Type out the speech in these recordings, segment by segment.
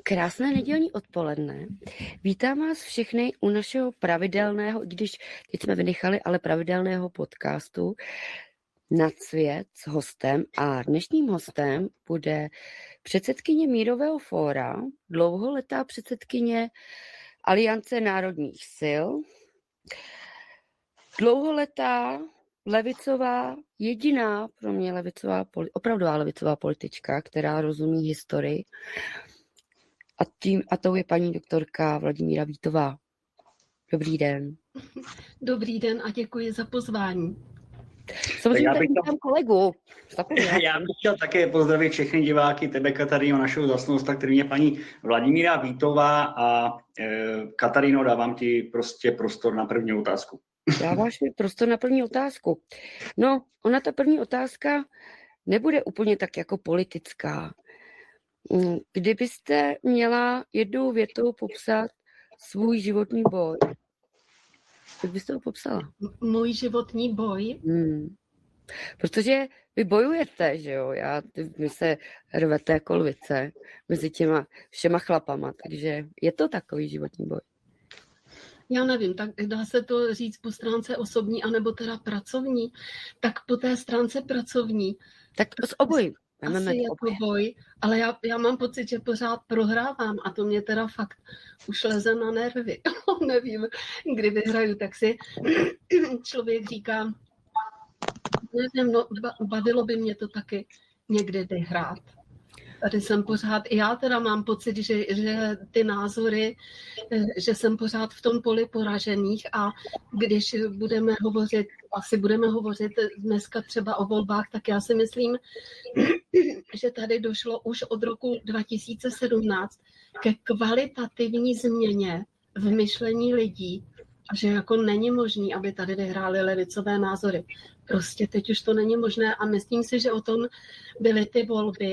Krásné nedělní odpoledne. Vítám vás všechny u našeho pravidelného, když teď jsme vynechali, ale pravidelného podcastu Nad svět s hostem. A dnešním hostem bude předsedkyně Mírového fóra, dlouholetá předsedkyně Aliance národních sil, dlouholetá levicová, jediná pro mě opravdová levicová politička, která rozumí historii. A tou je paní doktorka Vladimíra Vítová. Dobrý den. Dobrý den a děkuji za pozvání. Samozřejmě tady vítám kolegu. Já bych chtěl také pozdravit všechny diváky, tebe, Kataríno, našeho zaslousta, kterým je paní Vladimíra Vítová, a Kataríno, dávám ti prostě prostor na první otázku. Dáváš mi prostor na první otázku. No, ona ta první otázka nebude úplně tak jako politická. Kdybyste měla jednou větou popsat svůj životní boj, jak byste ho popsala? Můj životní boj? Protože vy bojujete, že jo? Vy se rvete jako lvice mezi těma všema chlapama, takže je to takový životní boj. Já nevím, tak dá se to říct po stránce osobní, anebo teda pracovní. Tak po té stránce pracovní. Tak s obojí. Asi je to boj, ale já mám pocit, že pořád prohrávám a to mě teda fakt už leze na nervy. Nevím, kdy vyhraju, tak si člověk říká, nevím, no, bavilo by mě to taky někdy vyhrát. Tady jsem pořád, já teda mám pocit, že ty názory, že jsem pořád v tom poli poražených, a když budeme hovořit dneska třeba o volbách, tak já si myslím, že tady došlo už od roku 2017 ke kvalitativní změně v myšlení lidí a že jako není možný, aby tady vyhrály levicové názory. Prostě teď už to není možné a myslím si, že o tom byly ty volby.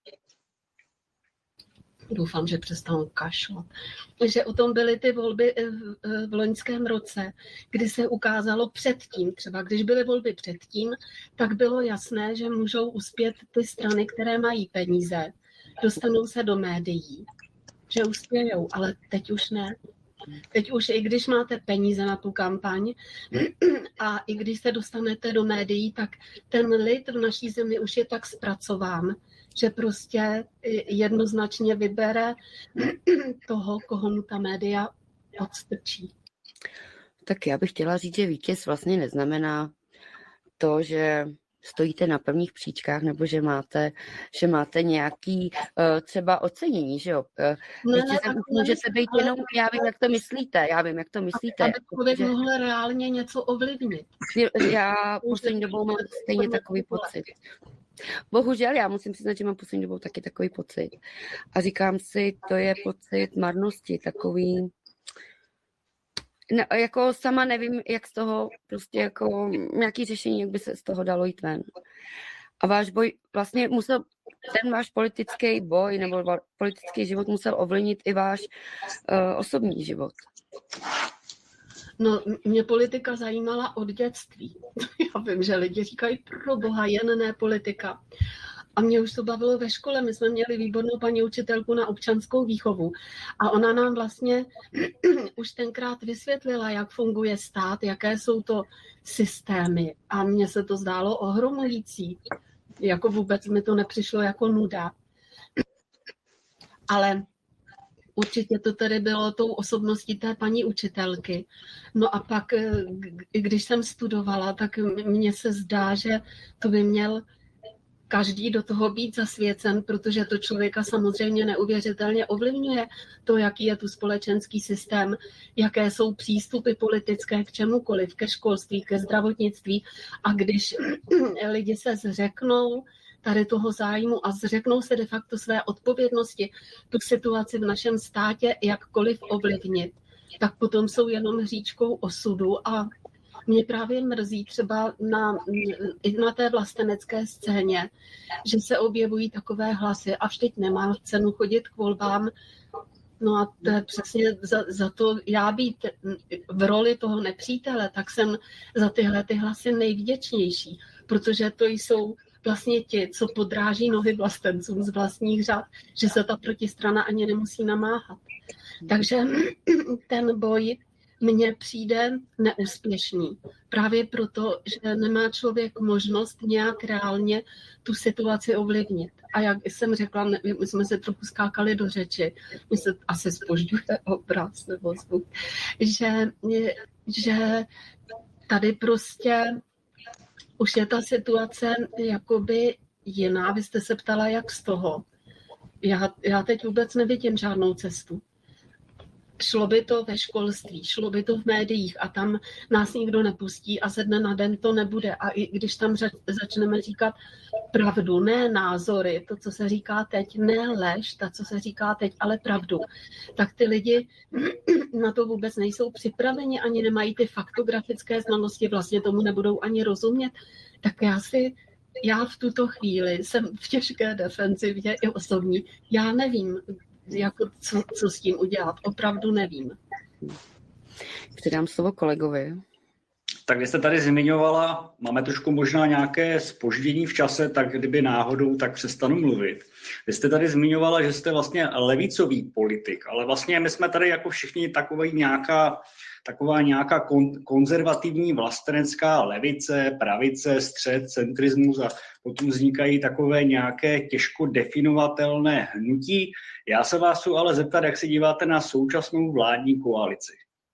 Doufám, že přestanu kašlat. Že o tom byly ty volby v loňském roce, kdy se ukázalo předtím, třeba když byly volby předtím, tak bylo jasné, že můžou uspět ty strany, které mají peníze, dostanou se do médií, že uspějou, ale teď už ne. Teď už i když máte peníze na tu kampaň a i když se dostanete do médií, tak ten lid v naší zemi už je tak zpracován, že prostě jednoznačně vybere toho, koho mu ta média odstrčí. Tak já bych chtěla říct, že vítěz vlastně neznamená to, že stojíte na prvních příčkách, nebo že máte nějaký třeba ocenění, že jo? Vítězem můžete být jenom, já vím, jak to myslíte. Aby člověk mohl reálně něco ovlivnit. Já poslední dobou mám stejně takový pocit. Bohužel, já musím přiznat, že mám poslední dobou taky takový pocit. A říkám si, to je pocit marnosti, takový... No, jako sama nevím, jak z toho prostě jako nějaký řešení, jak by se z toho dalo jít ven. A váš boj vlastně ten váš politický boj nebo politický život musel ovlivnit i váš osobní život. No, mě politika zajímala od dětství. Já vím, že lidi říkají, pro boha, jen ne politika. A mě už to bavilo ve škole. My jsme měli výbornou paní učitelku na občanskou výchovu. A ona nám vlastně už tenkrát vysvětlila, jak funguje stát, jaké jsou to systémy. A mně se to zdálo ohromující. Jako vůbec mi to nepřišlo jako nuda. Ale určitě to tedy bylo tou osobností té paní učitelky. No a pak, když jsem studovala, tak mně se zdá, že to by měl každý do toho být zasvěcen, protože to člověka samozřejmě neuvěřitelně ovlivňuje to, jaký je tu společenský systém, jaké jsou přístupy politické k čemukoliv, ke školství, ke zdravotnictví. A když lidi se zřeknou tady toho zájmu a zřeknou se de facto své odpovědnosti tu situaci v našem státě jakkoliv ovlivnit, tak potom jsou jenom hříčkou osudu. A mě právě mrzí třeba i na té vlastenecké scéně, že se objevují takové hlasy, a teď nemá cenu chodit k volbám. No a to je přesně za to já být v roli toho nepřítele, tak jsem za tyhle ty hlasy nejvděčnější, protože to jsou vlastně ti, co podráží nohy vlastencům z vlastních řad, že se ta protistrana ani nemusí namáhat. Takže ten boj mně přijde neúspěšný. Právě proto, že nemá člověk možnost nějak reálně tu situaci ovlivnit. A jak jsem řekla, my jsme se trochu skákali do řeči, mi se asi zpožďuje obraz nebo zvuk, že tady prostě už je ta situace jakoby jiná. Vy jste se ptala, jak z toho. Já teď vůbec nevidím žádnou cestu. Šlo by to ve školství, šlo by to v médiích a tam nás nikdo nepustí a ze dne na den to nebude. A i když tam začneme říkat pravdu, ne názory, to, co se říká teď, ne lež, to, co se říká teď, ale pravdu, tak ty lidi na to vůbec nejsou připraveni, ani nemají ty faktografické znalosti, vlastně tomu nebudou ani rozumět. Tak já v tuto chvíli jsem v těžké defenzivě i osobní. Já nevím, jako co s tím udělat. Opravdu nevím. Předám slovo kolegovi. Tak vy jste tady zmiňovala, máme trošku možná nějaké zpoždění v čase, tak kdyby náhodou, tak přestanu mluvit. Vy jste tady zmiňovala, že jste vlastně levicový politik, ale vlastně my jsme tady jako všichni taková nějaká konzervativní vlastenecká levice, pravice, střed, centrismus a potom vznikají takové nějaké těžko definovatelné hnutí. Já se vás chci ale zeptat, jak se díváte na současnou vládní koalici.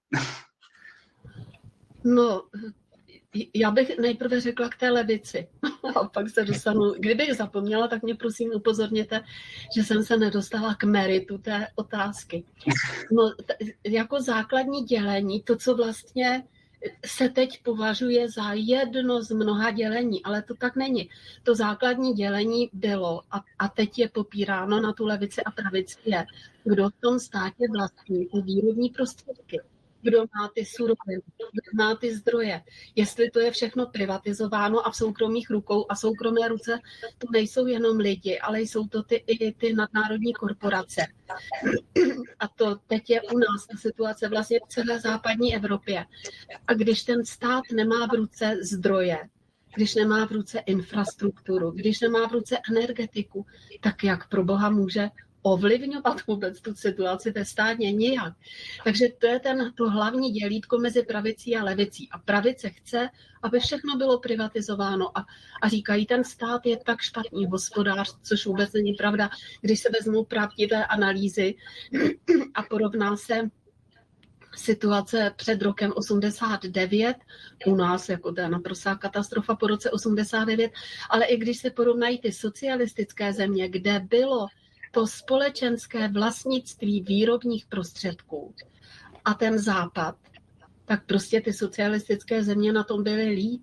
No, já bych nejprve řekla k té levici a pak se dostanu, kdybych zapomněla, tak mě prosím upozorněte, že jsem se nedostala k meritu té otázky. No, jako základní dělení, to, co vlastně se teď považuje za jedno z mnoha dělení, ale to tak není. To základní dělení bylo a teď je popíráno na tu levici a pravici je, kdo v tom státě vlastní ty výrobní prostředky. Kdo má ty suroviny, kdo má ty zdroje. Jestli to je všechno privatizováno a v soukromých rukou a soukromé ruce, to nejsou jenom lidi, ale jsou to i ty nadnárodní korporace. A to teď je u nás ta situace vlastně v celé západní Evropě. A když ten stát nemá v ruce zdroje, když nemá v ruce infrastrukturu, když nemá v ruce energetiku, tak jak pro Boha může ovlivňovat vůbec tu situaci ve státě nijak. Takže to je to hlavní dělítko mezi pravicí a levicí. A pravice chce, aby všechno bylo privatizováno a říkají, ten stát je tak špatný hospodář, což vůbec není pravda. Když se vezmou pravdivé analýzy a porovná se situace před rokem 89, u nás jako to je naprostá katastrofa po roce 89, ale i když se porovnají ty socialistické země, kde bylo to společenské vlastnictví výrobních prostředků a ten západ, tak prostě ty socialistické země na tom byly líp.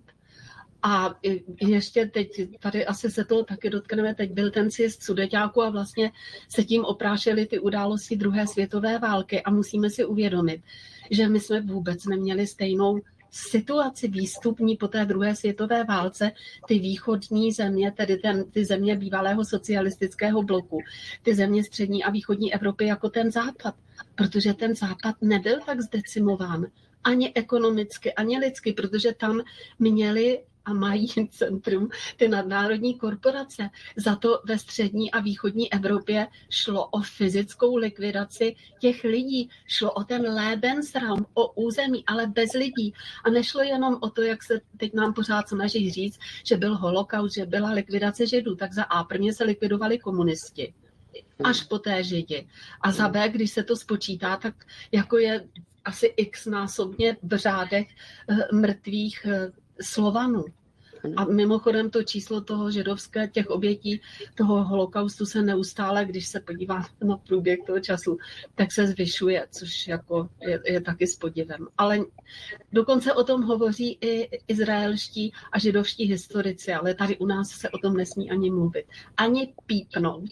A ještě teď, tady asi se toho taky dotkneme, teď byl ten sjezd Sudeťáků a vlastně se tím oprášily ty události druhé světové války a musíme si uvědomit, že my jsme vůbec neměli stejnou situaci výstupní po té druhé světové válce, ty východní země, tedy ty země bývalého socialistického bloku, ty země střední a východní Evropy jako ten západ, protože ten západ nebyl tak zdecimován ani ekonomicky, ani lidsky, protože tam měli a mají centrum ty nadnárodní korporace. Za to ve střední a východní Evropě šlo o fyzickou likvidaci těch lidí, šlo o ten Lebensraum, o území, ale bez lidí. A nešlo jenom o to, jak se teď nám pořád snaží říct, že byl holokaust, že byla likvidace Židů. Tak za A prvně se likvidovali komunisti, až poté Židi. A za B, když se to spočítá, tak jako je asi x násobně v řádech mrtvých Slovanů. A mimochodem to číslo toho židovské, těch obětí toho holokaustu se neustále, když se podívá na průběh toho času, tak se zvyšuje, což jako je taky s podivem. Ale dokonce o tom hovoří i izraelští a židovští historici, ale tady u nás se o tom nesmí ani mluvit, ani pípnout.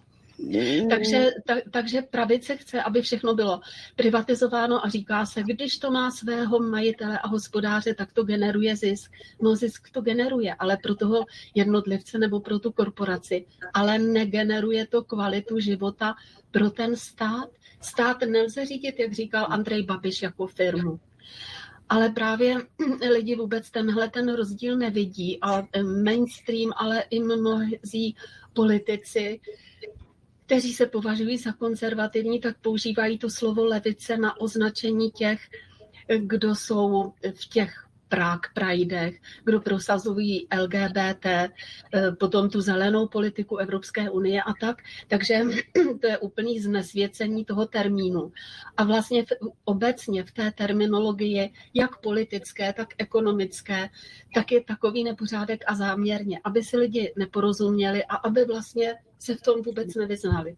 Takže pravice chce, aby všechno bylo privatizováno a říká se, když to má svého majitele a hospodáře, tak to generuje zisk. No zisk to generuje, ale pro toho jednotlivce nebo pro tu korporaci, ale negeneruje to kvalitu života pro ten stát. Stát nelze řídit, jak říkal Andrej Babiš, jako firmu. ale právě lidi vůbec ten rozdíl nevidí a mainstream, ale i mnozí politici, kteří se považují za konzervativní, tak používají to slovo levice na označení těch, kdo jsou v těch Pridech, kdo prosazují LGBT, potom tu zelenou politiku Evropské unie a tak. Takže to je úplný znesvěcení toho termínu. A vlastně obecně v té terminologii, jak politické, tak ekonomické, tak je takový nepořádek a záměrně, aby si lidi neporozuměli a aby vlastně se v tom vůbec nevyznali.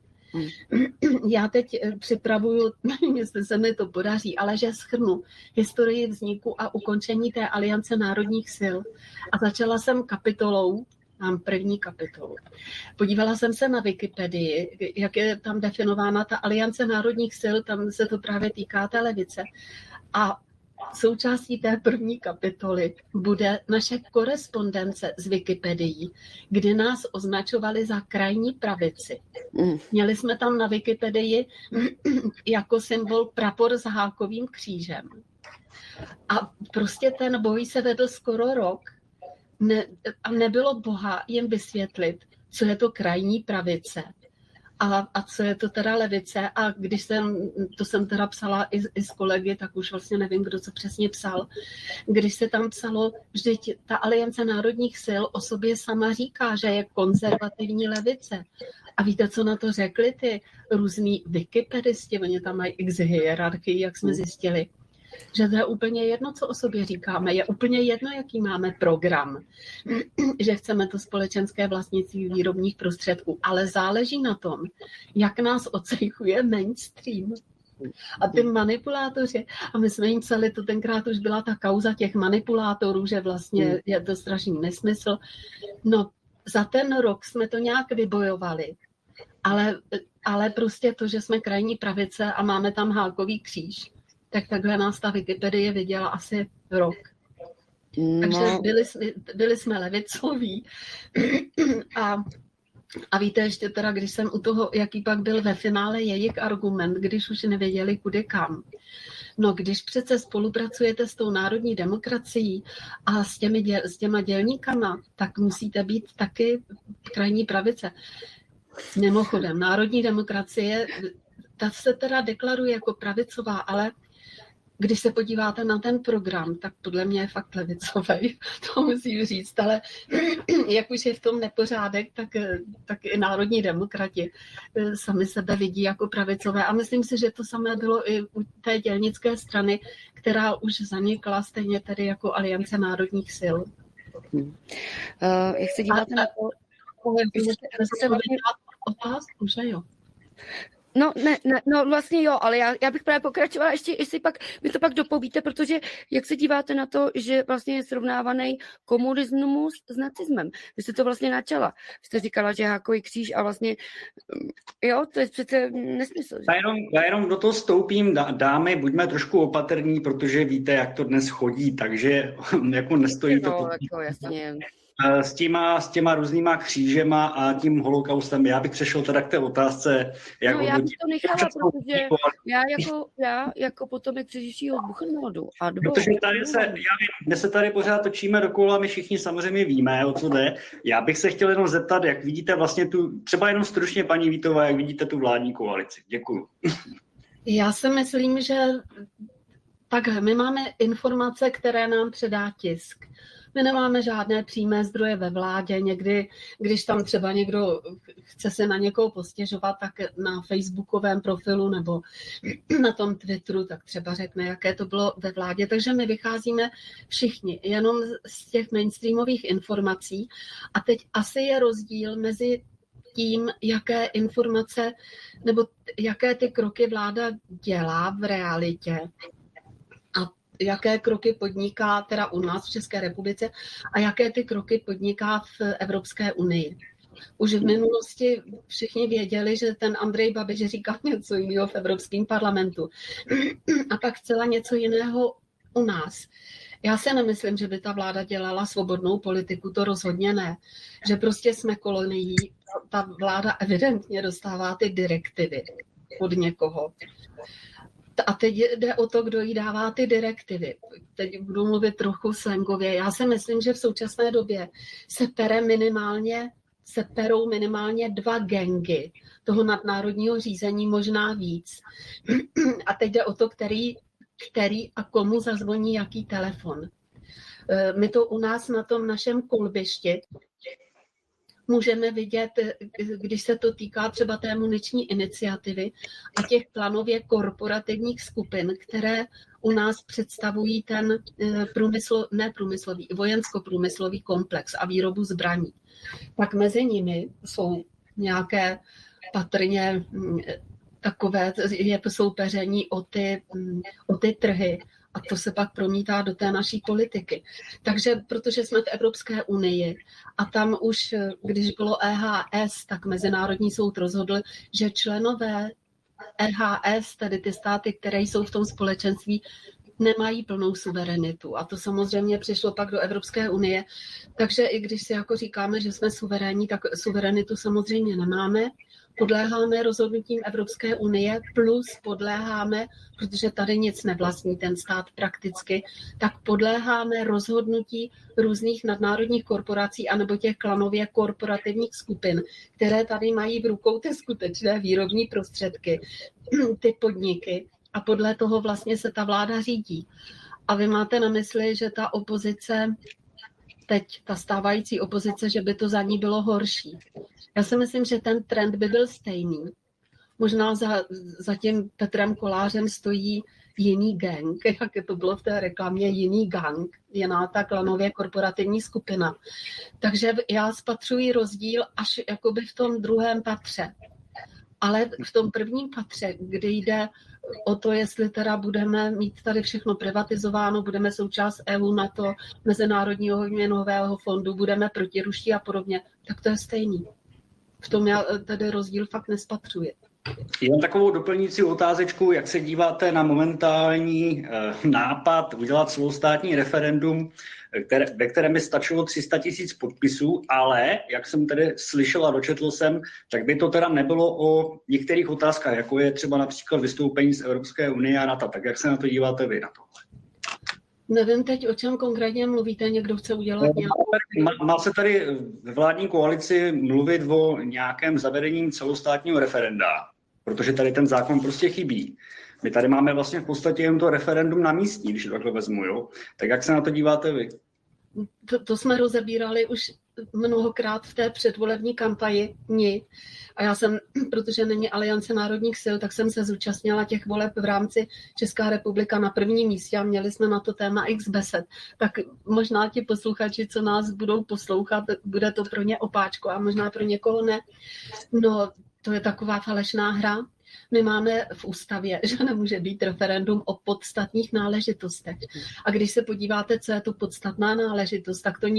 Já teď připravuju, nevím, jestli se mi to podaří, ale že shrnu historii vzniku a ukončení té Aliance národních sil. A začala jsem kapitolou, mám první kapitolu. Podívala jsem se na Wikipedii, jak je tam definována ta Aliance národních sil, tam se to právě týká té levice. A součástí té první kapitoly bude naše korespondence s Wikipedií, kdy nás označovali za krajní pravici. Měli jsme tam na Wikipedii jako symbol prapor s hákovým křížem. A prostě ten boj se vedl skoro rok a nebylo boha jim vysvětlit, co je to krajní pravice. A co je to teda levice? A když jsem teda psala i s kolegy, tak už vlastně nevím, kdo co přesně psal. Když se tam psalo, že ta Aliance národních sil o sobě sama říká, že je konzervativní levice. A víte, co na to řekli ty různý wikipedisti? Oni tam mají x hierarchii, jak jsme zjistili. Že to je úplně jedno, co o sobě říkáme. Je úplně jedno, jaký máme program. Že chceme to společenské vlastnictví výrobních prostředků. Ale záleží na tom, jak nás ocejchuje mainstream. A ty manipulátoři, a my jsme jim psali, to tenkrát už byla ta kauza těch manipulátorů, že vlastně je to strašný nesmysl. No, za ten rok jsme to nějak vybojovali. Ale prostě to, že jsme krajní pravice a máme tam hákový kříž, tak takhle nás ta Wikipedie viděla asi rok. Takže byli jsme levicoví. A víte ještě teda, když jsem u toho, jaký pak byl ve finále jejich argument, když už nevěděli kudy kam. No, když přece spolupracujete s tou národní demokracií a s těma dělníkama, tak musíte být taky krajní pravice. Mimochodem, národní demokracie, ta se teda deklaruje jako pravicová, ale když se podíváte na ten program, tak podle mě je fakt levicový, to musím říct, ale jak už je v tom nepořádek, tak i národní demokrati sami sebe vidí jako pravicové. A myslím si, že to samé bylo i u té dělnické strany, která už zanikla stejně tedy jako Aliance národních sil. Jak se díváte na to? Otázku, že jo? No vlastně jo, ale já bych právě pokračovala ještě, jestli pak mi to pak dopovíte, protože jak se díváte na to, že vlastně je srovnávaný komunismus s nacismem. Vy jste to vlastně načala. Vy jste říkala, že hákový kříž a vlastně, jo, to je přece nesmysl. Já jenom do toho stoupím, dámy, buďme trošku opatrní, protože víte, jak to dnes chodí, takže jako nestojí to. No, jako jasně. S těma různýma křížema a tím holokaustem. Já bych přešel teda k té otázce. Já bych to nechala, protože já jako potomek přeživšího z Buchenwaldu. Protože my se tady pořád točíme dokola, my všichni samozřejmě víme, o co jde. Já bych se chtěl jenom zeptat, jak vidíte vlastně třeba jenom stručně, paní Vítová, jak vidíte tu vládní koalici. Děkuju. Já si myslím, že takhle, my máme informace, které nám předá tisk. My nemáme žádné přímé zdroje ve vládě. Někdy, když tam třeba někdo chce se na někoho postěžovat, tak na facebookovém profilu nebo na tom Twitteru, tak třeba řekne, jaké to bylo ve vládě. Takže my vycházíme všichni jenom z těch mainstreamových informací. A teď asi je rozdíl mezi tím, jaké informace nebo jaké ty kroky vláda dělá v realitě. Jaké kroky podniká teda u nás v České republice a jaké ty kroky podniká v Evropské unii. Už v minulosti všichni věděli, že ten Andrej Babiš říká něco jiného v Evropském parlamentu a pak celá něco jiného u nás. Já si nemyslím, že by ta vláda dělala svobodnou politiku, to rozhodně ne. Že prostě jsme kolonií, ta vláda evidentně dostává ty direktivy od někoho. A teď jde o to, kdo jí dává ty direktivy. Teď budu mluvit trochu slangově. Já si myslím, že v současné době se perou minimálně 2 gangy toho nadnárodního řízení, možná víc. A teď jde o to, který a komu zazvoní jaký telefon. My to u nás na tom našem kolbišti můžeme vidět, když se to týká třeba té muniční iniciativy a těch planově korporativních skupin, které u nás představují ten vojensko-průmyslový komplex a výrobu zbraní. Tak mezi nimi jsou nějaké patrně takové soupeření o ty trhy. A to se pak promítá do té naší politiky. Takže protože jsme v Evropské unii a tam už, když bylo EHS, tak Mezinárodní soud rozhodl, že členové EHS, tedy ty státy, které jsou v tom společenství, nemají plnou suverenitu. A to samozřejmě přišlo pak do Evropské unie. Takže i když si jako říkáme, že jsme suverénní, tak suverenitu samozřejmě nemáme. Podléháme rozhodnutím Evropské unie, plus podléháme, protože tady nic nevlastní ten stát prakticky, tak podléháme rozhodnutí různých nadnárodních korporací anebo těch klanově korporativních skupin, které tady mají v rukou ty skutečné výrobní prostředky, ty podniky, a podle toho vlastně se ta vláda řídí. A vy máte na mysli, že ta opozice, teď ta stávající opozice, že by to za ní bylo horší. Já si myslím, že ten trend by byl stejný. Možná za tím Petrem Kolářem stojí jiný gang, jak to bylo v té reklamě, jiný gang, jiná ta klanově korporativní skupina. Takže já spatřuji rozdíl až jakoby v tom druhém patře. Ale v tom prvním patře, kdy jde o to, jestli teda budeme mít tady všechno privatizováno, budeme součást EU, NATO, Mezinárodního měnového fondu, budeme protiruští a podobně, tak to je stejný. V tom já tedy rozdíl fakt nespatřuji. Jen takovou doplňující otázečku, jak se díváte na momentální nápad udělat celostátní referendum, ve kterém by stačilo 300 000 podpisů, ale, jak jsem tedy slyšel a dočetl jsem, tak by to teda nebylo o některých otázkách, jako je třeba například vystoupení z Evropské unie a NATO. Tak jak se na to díváte vy na tohle? Nevím teď, o čem konkrétně mluvíte, někdo chce udělat nějakou... Má se tady ve vládní koalici mluvit o nějakém zavedení celostátního referenda, protože tady ten zákon prostě chybí. My tady máme vlastně v podstatě jen to referendum na místní, když to takhle vezmu, jo? Tak jak se na to díváte vy? To jsme rozebírali už mnohokrát v té předvolební kampani. A já jsem, protože není Aliance národních sil, tak jsem se zúčastnila těch voleb v rámci Česká republika na prvním místě a měli jsme na to téma X besed. Tak možná ti posluchači, co nás budou poslouchat, bude to pro ně opáčko a možná pro někoho ne. No, to je taková falešná hra. My máme v ústavě, že nemůže být referendum o podstatných náležitostech. A když se podíváte, co je to podstatná náležitost, tak to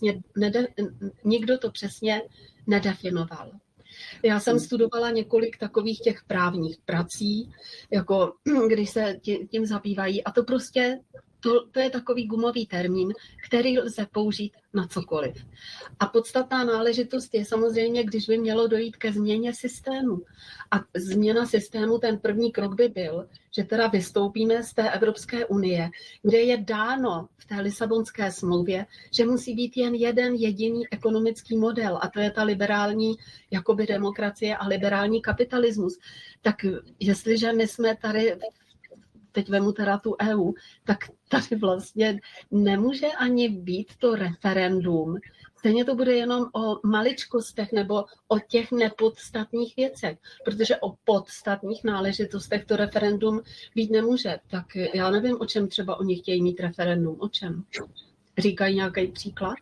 nikdo to přesně nedefinoval. Já jsem studovala několik takových těch právních prací, jako když se tím zabývají. A to prostě, to je takový gumový termín, který lze použít na cokoliv. A podstatná náležitost je samozřejmě, když by mělo dojít ke změně systému. A změna systému, ten první krok by byl, že teda vystoupíme z té Evropské unie, kde je dáno v té Lisabonské smlouvě, že musí být jen jeden jediný ekonomický model, a to je ta liberální jakoby demokracie a liberální kapitalismus. Tak jestliže my jsme tady, teď vemu teda tu EU, tak tady vlastně nemůže ani být to referendum. Stejně to bude jenom o maličkostech nebo o těch nepodstatných věcech, protože o podstatných náležitostech to referendum být nemůže. Tak já nevím, o čem třeba oni chtějí mít referendum. O čem? Říkají nějaký příklad?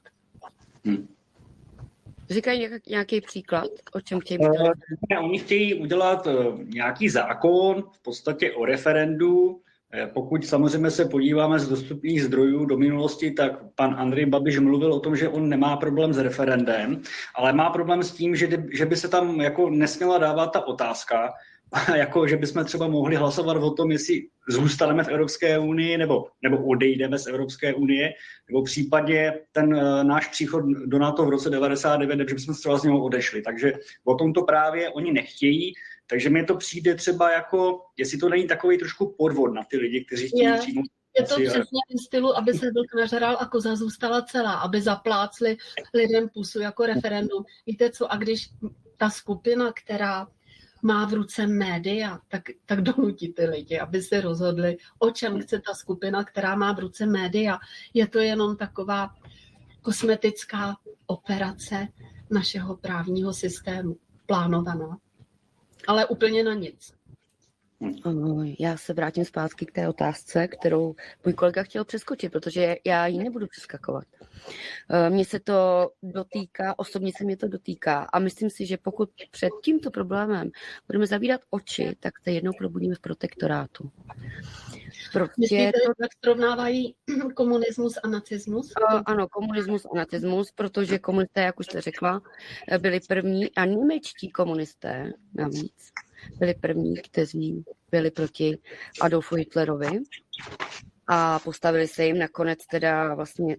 Říkají nějaký příklad, o čem chtějí mít? Oni chtějí udělat nějaký zákon v podstatě o referendu. Pokud samozřejmě se podíváme z dostupných zdrojů do minulosti, tak pan Andrej Babiš mluvil o tom, že on nemá problém s referendem, ale má problém s tím, že by se tam jako nesměla dávat ta otázka, jako že bychom třeba mohli hlasovat o tom, jestli zůstaneme v Evropské unii nebo odejdeme z Evropské unie, nebo případně ten náš příchod do NATO v roce 1999, že bychom třeba z něho odešli. Takže o tomto právě oni nechtějí. Takže mi to přijde třeba jako, jestli to není takový trošku podvod na ty lidi, kteří chtějí přijmout. Je to přesně v stylu, aby se vlk nažral a koza zůstala celá, aby zaplácli lidem pusu jako referendum. Víte co, a když ta skupina, která má v ruce média, tak donutí ty lidi, aby se rozhodli, o čem chce ta skupina, která má v ruce média. Je to jenom taková kosmetická operace našeho právního systému, plánovaná, ale úplně na nic. Já se vrátím zpátky k té otázce, kterou můj kolega chtěl přeskočit, protože já ji nebudu přeskakovat. Mně se to dotýká, osobně se mě to dotýká a myslím si, že pokud před tímto problémem budeme zavírat oči, tak se jednou probudíme v protektorátu. Myslíte, jak srovnávají komunismus a nacismus? Ano, komunismus a nacismus, protože komunisté, jak už jste řekla, byli první a němečtí komunisté navíc byli první, kteří byli proti Adolfu Hitlerovi a postavili se jim nakonec teda vlastně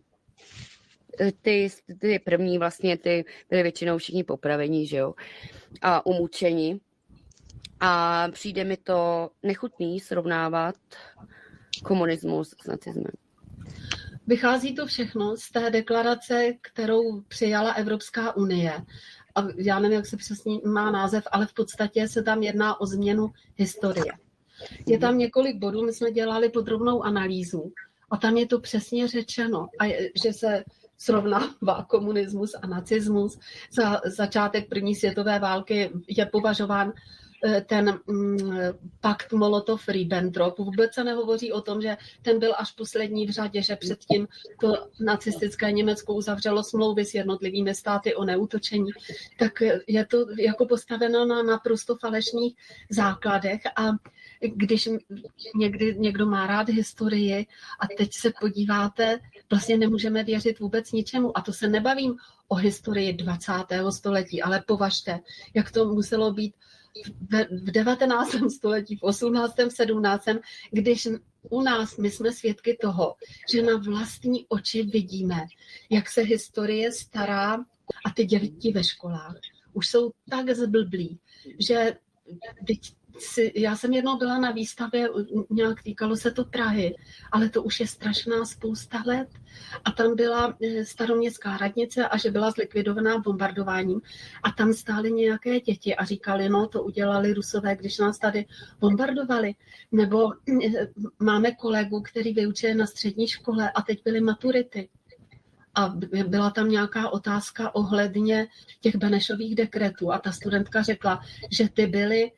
ty první vlastně ty byli většinou všichni popravení, že jo, a umučeni. A přijde mi to nechutný srovnávat komunismus s nacismem. Vychází to všechno z té deklarace, kterou přijala Evropská unie. A já nevím, jak se přesně má název, ale v podstatě se tam jedná o změnu historie. Je tam několik bodů, my jsme dělali podrobnou analýzu a tam je to přesně řečeno, že se srovnává komunismus a nacismus. Za začátek první světové války je považován ten pakt Molotov-Ribbentrop. Vůbec se nehovoří o tom, že ten byl až poslední v řadě, že předtím to nacistické Německo uzavřelo smlouvy s jednotlivými státy o neútočení. Tak je to jako postaveno na naprosto falešných základech a když někdo má rád historii a teď se podíváte, vlastně nemůžeme věřit vůbec ničemu. A to se nebavím o historii 20. století, ale považte, jak to muselo být v 19. století, v 18., 17., když u nás my jsme svědky toho, že na vlastní oči vidíme, jak se historie stará a ty děti ve školách už jsou tak zblblí, že já jsem jednou byla na výstavě, nějak týkalo se to Prahy, ale to už je strašná spousta let. A tam byla staroměstská radnice a že byla zlikvidovaná bombardováním. A tam stály nějaké děti a říkali, no to udělali Rusové, když nás tady bombardovali. Nebo máme kolegu, který vyučuje na střední škole a teď byly maturity. A byla tam nějaká otázka ohledně těch Benešových dekretů a ta studentka řekla, že ty byly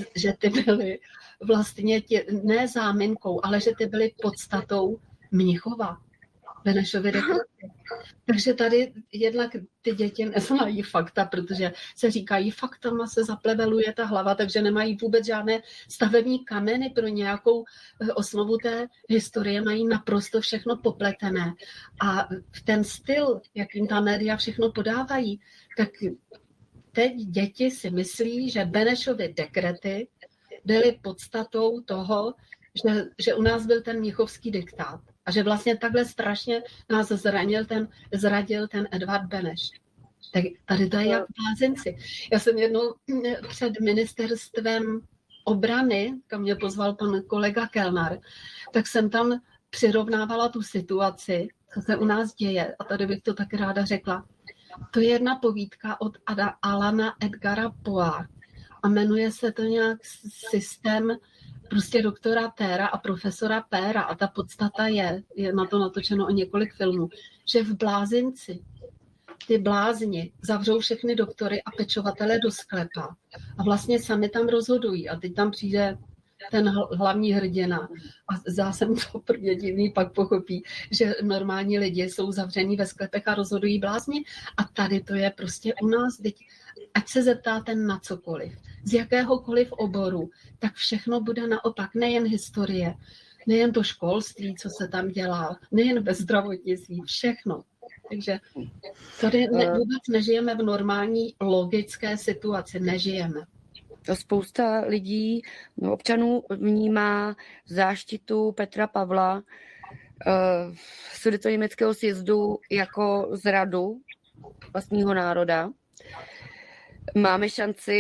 vlastně ne záminkou, ale že ty byly podstatou Mnichova, Benešovy dekrety. Takže tady jednak ty děti neznají fakta, protože se říkají, faktama se zapleveluje ta hlava, takže nemají vůbec žádné stavební kameny pro nějakou osnovu té historie, mají naprosto všechno popletené. A ten styl, jakým ta média všechno podávají, tak teď děti si myslí, že Benešovy dekrety byly podstatou toho, že u nás byl ten mnichovský diktát a že vlastně takhle strašně nás zradil ten Edvard Beneš. Tak tady to je jak blázinci. Já jsem jednou před ministerstvem obrany, kam mě pozval pan kolega Kellner, tak jsem tam přirovnávala tu situaci, co se u nás děje. A tady bych to taky ráda řekla. To je jedna povídka od Alana Edgara Poea a jmenuje se to nějak systém prostě doktora Téra a profesora Péra a ta podstata je na to natočeno o několik filmů, že v blázinci ty blázni zavřou všechny doktory a pečovatele do sklepa a vlastně sami tam rozhodují a teď tam přijde ten hlavní hrdina a zásem to prvně divný pak pochopí, že normální lidi jsou zavření ve sklepech a rozhodují blázni a tady to je prostě u nás, teď, ať se zeptáte na cokoliv, z jakéhokoliv oboru, tak všechno bude naopak, nejen historie, nejen to školství, co se tam dělá, nejen ve zdravotnictví, všechno. Takže tady vůbec nežijeme v normální logické situaci, nežijeme. Spousta lidí, občanů vnímá záštitu Petra Pavla sudetoněmeckého sjezdu jako zradu vlastního národa. Máme šanci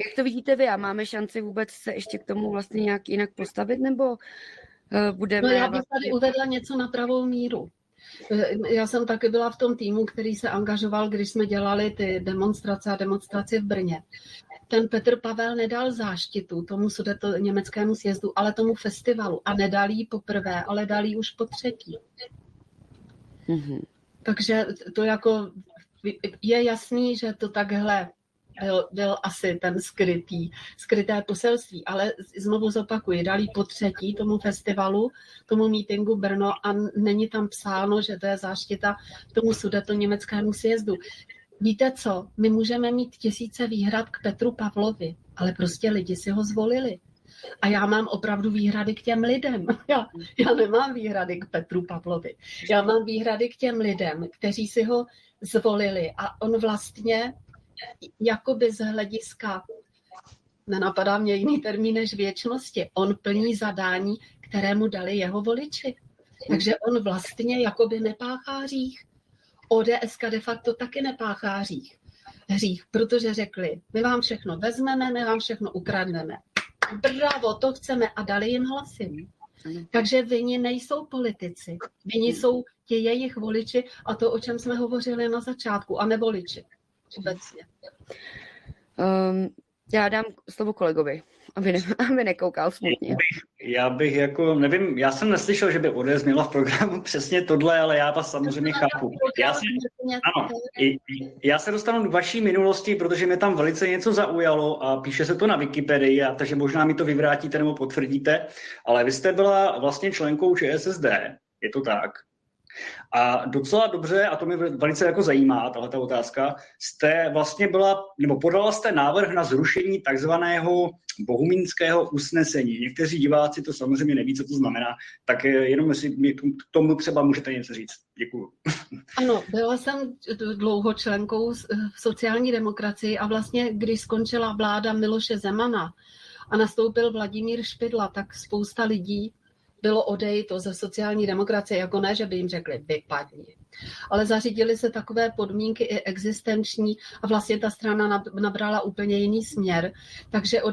Jak to vidíte vy? A máme šanci vůbec se ještě k tomu vlastně nějak jinak postavit, nebo budeme... No já bych vlastně... tady uvedla něco na pravou míru. Já jsem taky byla v tom týmu, který se angažoval, když jsme dělali ty demonstraci v Brně. Ten Petr Pavel nedal záštitu tomu německému sjezdu, ale tomu festivalu. A nedal jí poprvé, ale dal jí už po třetí. Mm-hmm. Takže to jako je jasný, že to takhle byl asi ten skryté poselství, ale znovu zopakuji, dali po třetí tomu festivalu, tomu meetingu Brno a není tam psáno, že to je záštita tomu sudetoněmeckému sjezdu. Víte co, my můžeme mít tisíce výhrad k Petru Pavlovi, ale prostě lidi si ho zvolili. A já mám opravdu výhrady k těm lidem. Já nemám výhrady k Petru Pavlovi. Já mám výhrady k těm lidem, kteří si ho zvolili a on vlastně jakoby z hlediska, nenapadá mě jiný termín než věčnosti, on plní zadání, které mu dali jeho voliči. Takže on vlastně jakoby nepáchá hřích. ODSka de facto taky nepáchá hřích, protože řekli, my vám všechno vezmeme, my vám všechno ukradneme. Bravo, to chceme a dali jim hlasy. Takže vini nejsou politici, vini jsou ti jejich voliči a to, o čem jsme hovořili na začátku, a nevoliči. Obecně. Já dám slovo kolegovi, aby nekoukal smutně. Já bych jako, nevím, já jsem neslyšel, že by ODS měla v programu přesně tohle, ale já vás samozřejmě chápu. Já se dostanu k vaší minulosti, protože mě tam velice něco zaujalo a píše se to na Wikipedii, takže možná mi to vyvrátíte nebo potvrdíte, ale vy jste byla vlastně členkou ČSSD, je to tak? A docela dobře, a to mě velice jako zajímá, tahleta otázka, jste vlastně podala jste návrh na zrušení takzvaného bohumínského usnesení. Někteří diváci to samozřejmě neví, co to znamená, tak jenom jestli mi k tomu třeba můžete něco říct. Děkuju. Ano, byla jsem dlouho členkou v sociální demokracii a vlastně, když skončila vláda Miloše Zemana a nastoupil Vladimír Špidla, tak spousta lidí bylo odejito ze sociální demokracie, jako ne, že by jim řekli vypadni. Ale zařídily se takové podmínky i existenční a vlastně ta strana nabrala úplně jiný směr, takže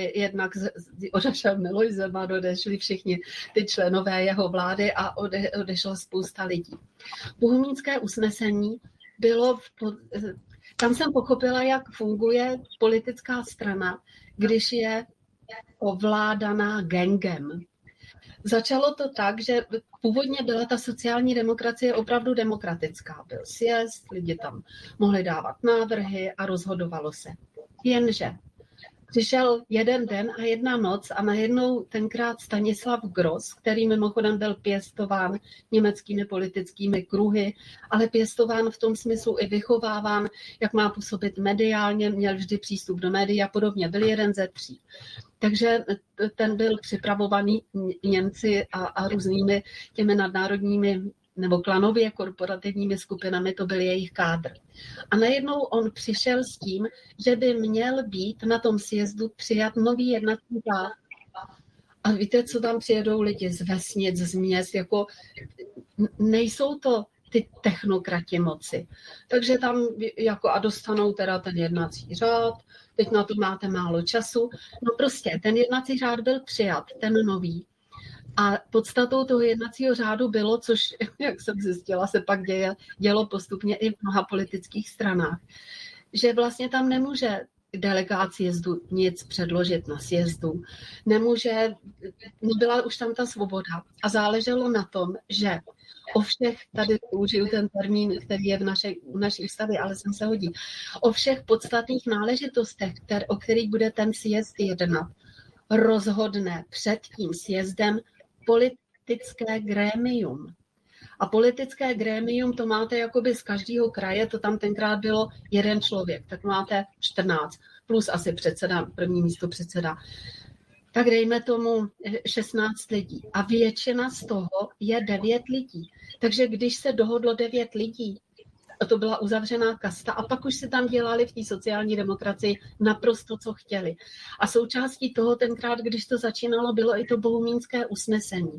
odešel Miloš Zeman, odešli všichni ty členové jeho vlády a odešla spousta lidí. Bohumínské usnesení bylo, tam jsem pochopila, jak funguje politická strana, když je ovládaná gangem. Začalo to tak, že původně byla ta sociální demokracie opravdu demokratická. Byl sjezd, lidi tam mohli dávat návrhy a rozhodovalo se. Jenže přišel jeden den a jedna noc a najednou tenkrát Stanislav Gross, který mimochodem byl pěstován německými politickými kruhy, ale pěstován v tom smyslu i vychováván, jak má působit mediálně, měl vždy přístup do médií a podobně. Byl jeden ze 3. Takže ten byl připravovaný Němci a různými těmi nadnárodními nebo klanově korporativními skupinami, to byl jejich kádr. A najednou on přišel s tím, že by měl být na tom sjezdu přijat nový jednací řád. A víte, co tam přijedou lidi z vesnic, z měst, jako nejsou to ty technokrati moci. Takže tam jako a dostanou teda ten jednací řád, teď na to máte málo času. No prostě, ten jednací řád byl přijat, ten nový. A podstatou toho jednacího řádu bylo, což, jak jsem zjistila, se pak dělo postupně i v mnoha politických stranách, že vlastně tam nemůže delegát sjezdu nic předložit na sjezdu. Nebyla už tam ta svoboda. A záleželo na tom, že o všech, tady použiju ten termín, který je v naší ústavě, ale sem se hodí, o všech podstatných náležitostech, o kterých bude ten sjezd jednat, rozhodne před tím sjezdem politické grémium. A politické grémium to máte jakoby z každého kraje, to tam tenkrát bylo jeden člověk, tak máte 14, plus asi předseda, první místo předseda. Tak dejme tomu 16 lidí. A většina z toho je 9 lidí. Takže když se dohodlo 9 lidí, to byla uzavřená kasta a pak už se tam dělali v té sociální demokracii naprosto, co chtěli. A součástí toho tenkrát, když to začínalo, bylo i to bohumínské usnesení.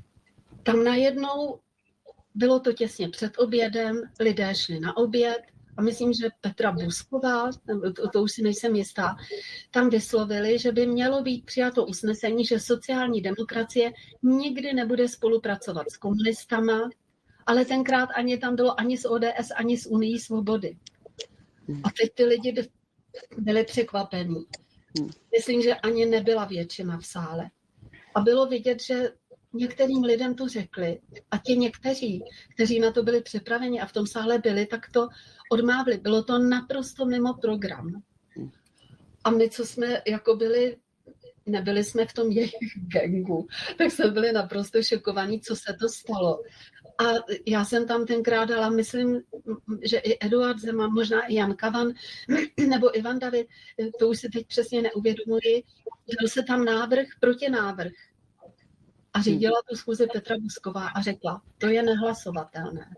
Tam najednou bylo to těsně před obědem, lidé šli na oběd a myslím, že Petra Buzková, to už si nejsem jistá, tam vyslovili, že by mělo být přijato usnesení, že sociální demokracie nikdy nebude spolupracovat s komunistama, ale tenkrát ani tam bylo ani s ODS, ani s Unií svobody. A teď ty lidi byli překvapení. Myslím, že ani nebyla většina v sále. A bylo vidět, že některým lidem to řekli a ti někteří, kteří na to byli připraveni a v tom sále byli, tak to odmávli. Bylo to naprosto mimo program. A my, co jsme jako nebyli jsme v tom jejich gangu, tak jsme byli naprosto šokovaní, co se to stalo. A já jsem tam tenkrát dala, myslím, že i Eduard Zeman, možná i Jan Kavan, nebo Ivan David, to už si teď přesně neuvědomuji, dal se tam návrh proti návrh. A řídila tu schůzi Petra Buzková a řekla, to je nehlasovatelné.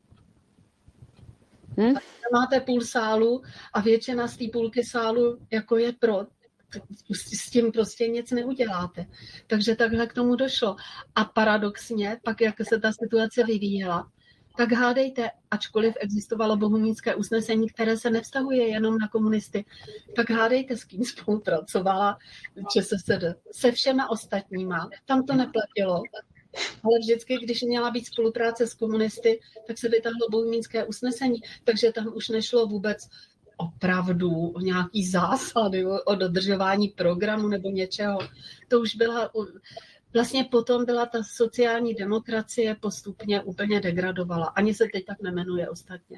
Máte půl sálu a většina z té půlky sálu jako je pro. S tím prostě nic neuděláte. Takže takhle k tomu došlo. A paradoxně, pak jak se ta situace vyvíjela, tak hádejte, ačkoliv existovalo bohumínské usnesení, které se nevztahuje jenom na komunisty, tak hádejte, s kým spolupracovala ČSSD. Se všema ostatníma. Tam to neplatilo. Ale vždycky, když měla být spolupráce s komunisty, tak se vytáhlo bohumínské usnesení. Takže tam už nešlo vůbec opravdu o nějaký zásady, o dodržování programu nebo něčeho. To už byla, vlastně potom byla ta sociální demokracie postupně úplně degradovala. Ani se teď tak nemenuje ostatně.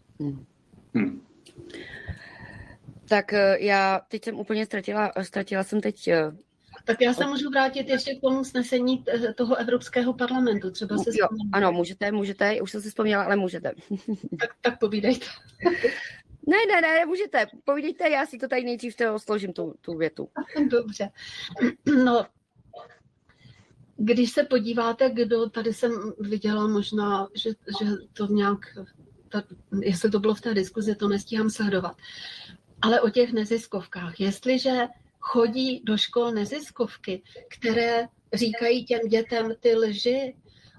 Tak já teď jsem úplně ztratila jsem teď... Tak já se můžu vrátit ještě k tomu usnesení toho Evropského parlamentu. Třeba se jo, ano, můžete, už jsem si vzpomněla, ale můžete. Tak povídejte. Ne, můžete. Povídejte, já si to tady nejdřív složím, tu větu. Dobře. No, když se podíváte, kdo tady jsem viděla možná, že to nějak, jestli to bylo v té diskuzi, to nestíhám sledovat. Ale o těch neziskovkách. Jestliže chodí do škol neziskovky, které říkají těm dětem ty lži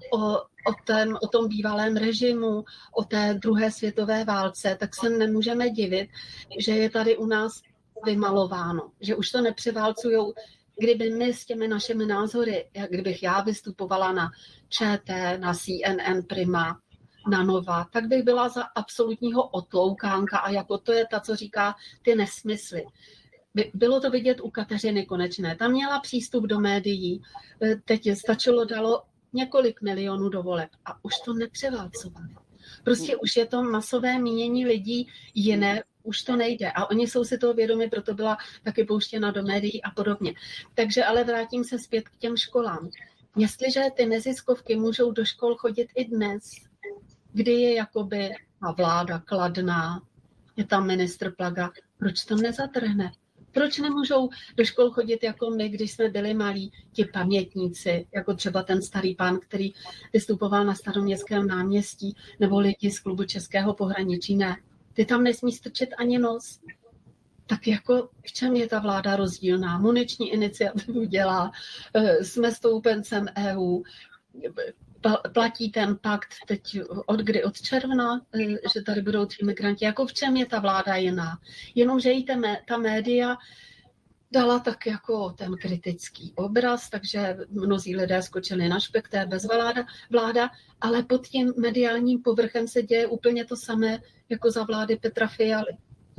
o tom bývalém režimu, o té druhé světové válce, tak se nemůžeme divit, že je tady u nás vymalováno, že už to nepřeválcujou. Kdyby my s těmi našimi názory, kdybych já vystupovala na ČT, na CNN Prima, na Nova, tak bych byla za absolutního otloukánka a jako to je ta, co říká ty nesmysly. Bylo to vidět u Kateřiny Konečné. Tam měla přístup do médií, teď dalo několik milionů do voleb a už to nepřeválcovali. Prostě už je to masové mínění lidí jiné, už to nejde a oni jsou si toho vědomi, proto byla taky pouštěna do médií a podobně. Takže ale vrátím se zpět k těm školám. Jestliže ty neziskovky můžou do škol chodit i dnes, kdy je jakoby ta vláda kladná, je tam ministr Plaga, proč to nezatrhne? Proč nemůžou do škol chodit jako my, když jsme byli malí, ti pamětníci, jako třeba ten starý pán, který vystupoval na Staroměstském náměstí, nebo lidi z klubu Českého pohraničí, ne. Ty tam nesmí strčit ani nos. Tak jako v čem je ta vláda rozdílná? Muniční iniciativu dělá, jsme stoupencem EU, platí ten pakt teď od června, že tady budou 3 migranti. Jako v čem je ta vláda jiná? Jenomže jí ta média dala tak jako ten kritický obraz, takže mnozí lidé skočili na špek, to je vláda, ale pod tím mediálním povrchem se děje úplně to samé jako za vlády Petra Fialy.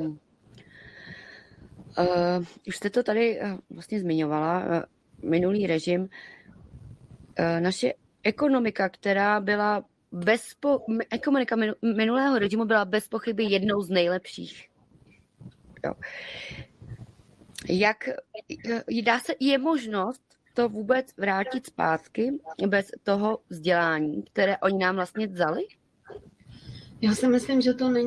Už jste to tady vlastně zmiňovala, minulý režim. Naše ekonomika, která byla ekonomika minulého režimu byla bez pochyby jednou z nejlepších. Jo. Je možnost to vůbec vrátit zpátky bez toho vzdělání, které oni nám vlastně vzali? Já si myslím, že to není